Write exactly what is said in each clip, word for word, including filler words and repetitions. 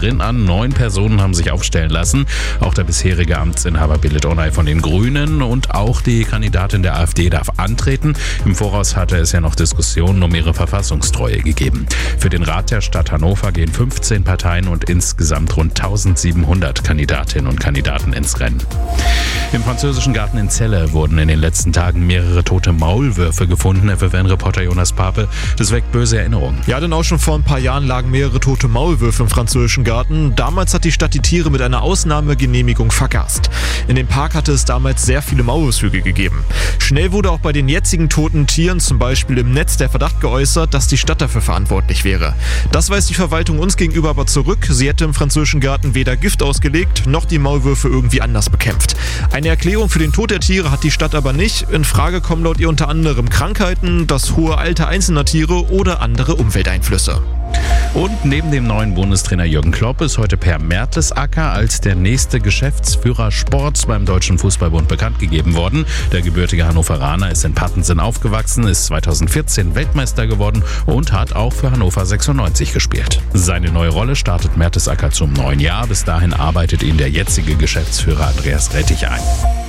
drin an. Neun Personen haben sich aufstellen lassen. Auch der bisherige Amtsinhaber Belit Onay von den Grünen und auch die Kandidatin der AfD darf antreten. Im Voraus hatte es ja noch Diskussionen um ihre Verfassungstreue gegeben. Für den Rat der Stadt Hannover gehen fünfzehn Parteien und insgesamt rund eintausendsiebenhundert Kandidatinnen und Kandidaten ins Rennen. Im französischen Garten in Celle wurden in den letzten Tagen mehrere tote Maulwürfe gefunden. F F N-Reporter Jonas Pape, das weckt böse Erinnerungen. Ja, denn auch schon vor ein paar Jahren lagen mehrere tote Maulwürfe im französischen Garten. Damals hat die Stadt die Tiere mit einer Ausnahmegenehmigung vergast. In dem Park hatte es damals sehr viele Maulwurfshügel gegeben. Schnell wurde auch bei den jetzigen toten Tieren, zum Beispiel im Netz, der Verdacht geäußert, dass die Stadt dafür verantwortlich wäre. Das weist die Verwaltung uns gegenüber aber zurück. Sie hätte im französischen Garten weder Gift ausgelegt, noch die Maulwürfe irgendwie anders bekämpft. Eine Erklärung für den Tod der Tiere hat die Stadt aber nicht. In Frage kommen laut ihr unter anderem Krankheiten, das hohe Alter einzelner Tiere oder andere Umwelteinflüsse. Und neben dem neuen Bundestrainer Jürgen Klopp ist heute Per Mertesacker als der nächste Geschäftsführer Sport beim Deutschen Fußballbund bekannt gegeben worden. Der gebürtige Hannoveraner ist in Pattensen aufgewachsen, ist zweitausendvierzehn Weltmeister geworden und hat auch für Hannover sechsundneunzig gespielt. Seine neue Rolle startet Mertesacker zum neuen Jahr. Bis dahin arbeitet ihn der jetzige Geschäftsführer Andreas Rettich ein.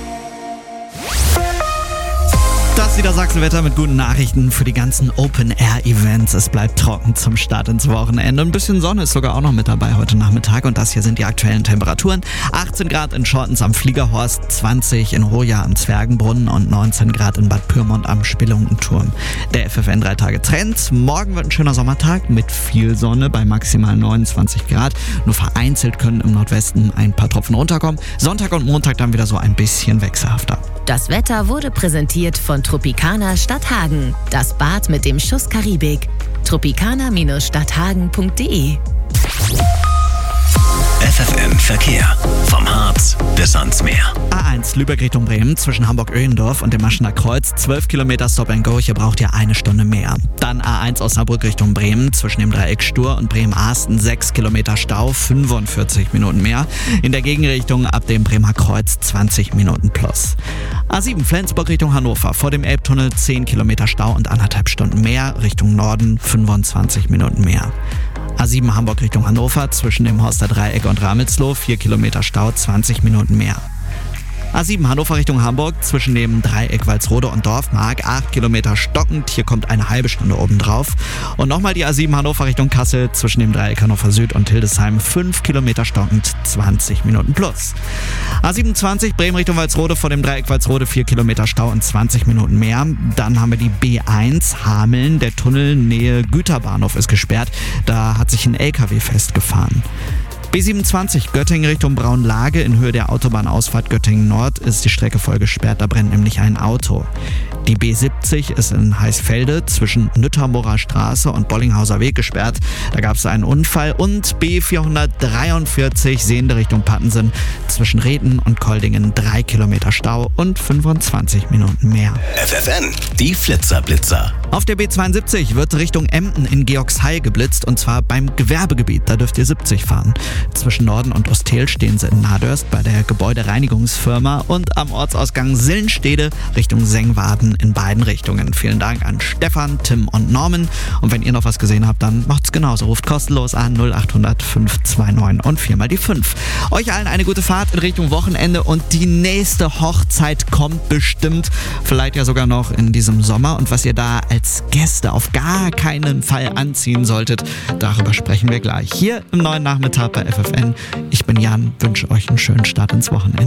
Das Niedersachsenwetter mit guten Nachrichten für die ganzen Open-Air-Events. Es bleibt trocken zum Start ins Wochenende. Ein bisschen Sonne ist sogar auch noch mit dabei heute Nachmittag. Und das hier sind die aktuellen Temperaturen. achtzehn Grad in Schortens am Fliegerhorst, zwanzig in Hoja am Zwergenbrunnen und neunzehn Grad in Bad Pyrmont am Spelunkenturm. Der F F N drei Tage Trend. Morgen wird ein schöner Sommertag mit viel Sonne bei maximal neunundzwanzig Grad. Nur vereinzelt können im Nordwesten ein paar Tropfen runterkommen. Sonntag und Montag dann wieder so ein bisschen wechselhafter. Das Wetter wurde präsentiert von Tropicana Stadthagen. Das Bad mit dem Schuss Karibik. tropicana Stadthagen punkt de F F N Verkehr. Vom Harz bis ans Meer. A eins Lübeck Richtung Bremen zwischen Hamburg-Öhendorf und dem Maschener Kreuz. zwölf Kilometer Stop and Go, hier braucht ihr eine Stunde mehr. Dann A eins Osnabrück Richtung Bremen zwischen dem Dreieck Stur und Bremen-Arsten. sechs Kilometer Stau, fünfundvierzig Minuten mehr. In der Gegenrichtung ab dem Bremer Kreuz zwanzig Minuten plus. A sieben Flensburg Richtung Hannover. Vor dem Elbtunnel zehn Kilometer Stau und anderthalb Stunden mehr. Richtung Norden fünfundzwanzig Minuten mehr. A sieben Hamburg Richtung Hannover zwischen dem Horster Dreieck und Ramelsloh, vier Kilometer Stau, zwanzig Minuten mehr. A sieben Hannover Richtung Hamburg zwischen dem Dreieck Walsrode und Dorfmark, acht Kilometer stockend, hier kommt eine halbe Stunde obendrauf. Und nochmal die A sieben Hannover Richtung Kassel zwischen dem Dreieck Hannover Süd und Hildesheim, fünf Kilometer stockend, zwanzig Minuten plus. A siebenundzwanzig Bremen Richtung Walsrode vor dem Dreieck Walsrode, vier Kilometer Stau und zwanzig Minuten mehr. Dann haben wir die B eins Hameln, der Tunnel Nähe Güterbahnhof ist gesperrt, da hat sich ein L K W festgefahren. B siebenundzwanzig Göttingen Richtung Braunlage in Höhe der Autobahnausfahrt Göttingen Nord ist die Strecke voll gesperrt, da brennt nämlich ein Auto. Die B siebzig ist in Heißfelde zwischen Nüttermorer Straße und Bollinghauser Weg gesperrt, da gab es einen Unfall. Und B vierhundertdreiundvierzig sehende Richtung Pattensen zwischen Reden und Koldingen, drei Kilometer Stau und fünfundzwanzig Minuten mehr. F F N, die Flitzerblitzer. Auf der B zweiundsiebzig wird Richtung Emden in Georgshall geblitzt und zwar beim Gewerbegebiet, da dürft ihr siebzig fahren. Zwischen Norden und Ostel stehen sie in Nadörst bei der Gebäudereinigungsfirma und am Ortsausgang Sillenstede Richtung Sengwarden in beiden Richtungen. Vielen Dank an Stefan, Tim und Norman. Und wenn ihr noch was gesehen habt, dann macht's genauso. Ruft kostenlos an null acht hundert fünf zwei neun und viermal die fünf. Euch allen eine gute Fahrt in Richtung Wochenende und die nächste Hochzeit kommt bestimmt. Vielleicht ja sogar noch in diesem Sommer. Und was ihr da als Gäste auf gar keinen Fall anziehen solltet, darüber sprechen wir gleich hier im neuen Nachmittag bei F F N. Ich bin Jan, wünsche euch einen schönen Start ins Wochenende.